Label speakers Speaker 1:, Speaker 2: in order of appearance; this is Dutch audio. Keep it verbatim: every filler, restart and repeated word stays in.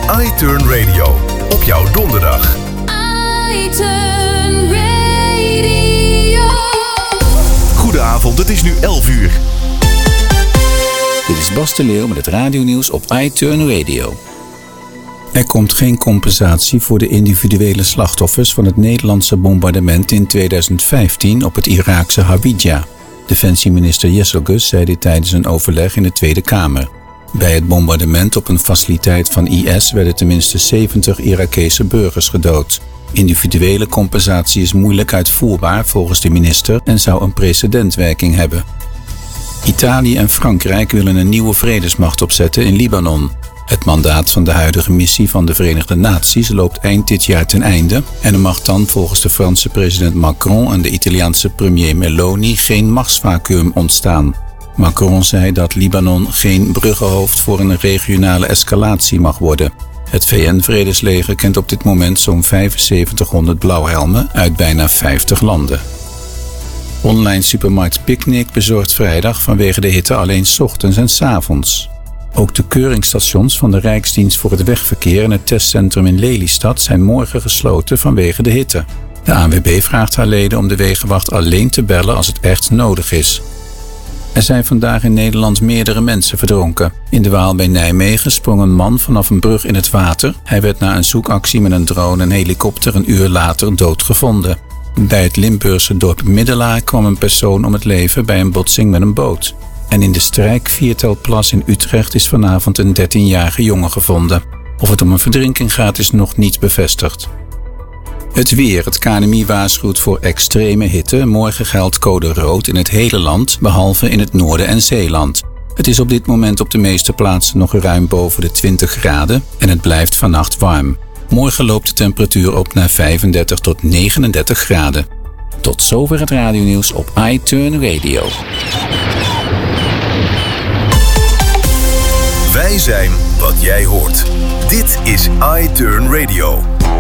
Speaker 1: iTurn Radio. Op jouw donderdag.
Speaker 2: iTurn Radio.
Speaker 1: Goedenavond, het is nu elf uur.
Speaker 3: Dit is Bas de Leeuw met het radionieuws op iTurn Radio. Er komt geen compensatie voor de individuele slachtoffers van het Nederlandse bombardement in tweeduizend vijftien op het Iraakse Hawija. Defensieminister Jesselgus zei dit tijdens een overleg in de Tweede Kamer. Bij het bombardement op een faciliteit van I S werden tenminste zeventig Irakese burgers gedood. Individuele compensatie is moeilijk uitvoerbaar volgens de minister en zou een precedentwerking hebben. Italië en Frankrijk willen een nieuwe vredesmacht opzetten in Libanon. Het mandaat van de huidige missie van de Verenigde Naties loopt eind dit jaar ten einde en er mag dan volgens de Franse president Macron en de Italiaanse premier Meloni geen machtsvacuüm ontstaan. Macron zei dat Libanon geen bruggenhoofd voor een regionale escalatie mag worden. Het V N-vredesleger kent op dit moment zo'n vijfenzeventighonderd blauwhelmen uit bijna vijftig landen. Online supermarkt Picnic bezorgt vrijdag vanwege de hitte alleen 's ochtends en 's avonds. Ook de keuringsstations van de Rijksdienst voor het Wegverkeer en het testcentrum in Lelystad zijn morgen gesloten vanwege de hitte. De A N W B vraagt haar leden om de wegenwacht alleen te bellen als het echt nodig is. Er zijn vandaag in Nederland meerdere mensen verdronken. In de Waal bij Nijmegen sprong een man vanaf een brug in het water. Hij werd na een zoekactie met een drone en helikopter een uur later doodgevonden. Bij het Limburgse dorp Middelaar kwam een persoon om het leven bij een botsing met een boot. En in de Strijk-Viertelplas in Utrecht is vanavond een dertienjarige jongen gevonden. Of het om een verdrinking gaat is nog niet bevestigd. Het weer. Het K N M I waarschuwt voor extreme hitte. Morgen geldt code rood in het hele land, behalve in het noorden en Zeeland. Het is op dit moment op de meeste plaatsen nog ruim boven de twintig graden en het blijft vannacht warm. Morgen loopt de temperatuur op naar vijfendertig tot negenendertig graden. Tot zover het radionieuws op iTurn Radio.
Speaker 1: Wij zijn wat jij hoort. Dit is iTurn Radio.